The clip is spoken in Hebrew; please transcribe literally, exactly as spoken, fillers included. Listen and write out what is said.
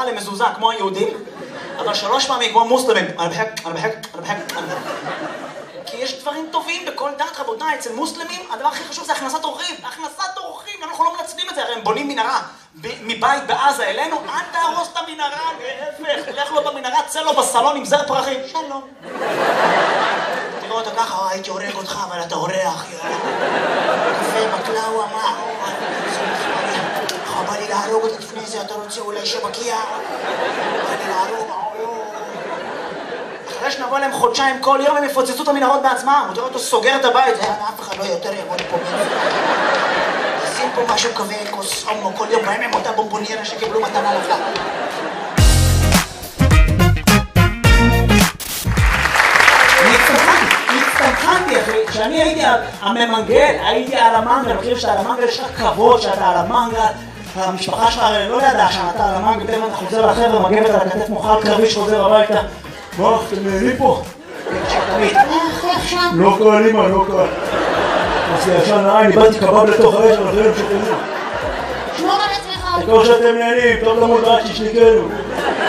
למזוזה כמו היהודים, אבל שלוש פעמים כמו מוסלמים. אני בחק, אני בחק, אני בחק, אני בחק. כי יש דברים טובים בכל דת, רבותיי. אצל מוסלמים הדבר הכי חשוב זה הכנסת אורחים. הכנסת אורחים, אנחנו לא מנצלים את זה, הרי הם בונים מנהרה מבית בעזה אלינו, אל תהרוס את המנהרה, להפך, לך לו במנהרה, צא לו בסלון עם זר פרחים. שלום. תראו אותו ככה, הייתי הורג אותך, אבל אתה אורח, קפה, בקלאווה, מה? בא לי להרוג אותה לפני זה, אתה רוצה אולי שבקיע? בא לי להרוג, אחרי שנבוא להם חודשיים כל יום הם יפוצצו את המנהרות בעצמם. הוא תראה אותו סוגר את הבית, אף אחד לא יותר יבוא לפה מזה. עושים פה משהו כזה, כוס הומו כל יום, בהם עם אותה בומבוניירה שקיבלו מתנה לחג. הצטמחנתי אחי, כשאני הייתי הממנגל, הייתי על המנגל, אני חושב שאתה על המנגל יש לך כבוד שאתה על המנגל, המשפחה שלך לא ידעה שאתה על המנגל, פתאום אתה חוזר לחבר'ה, מגבת על הכתף מוחל קרבי שחוזר הביתה. מה, אתם נהנים פה? לא קל אימא, לא קל. אז זה ישן נראה, אני באתי קבב לתוך האש, אבל אחרים שתהנו. שמור על עצמך. תקור שאתם נהנים, טוב למות רק ששניקנו.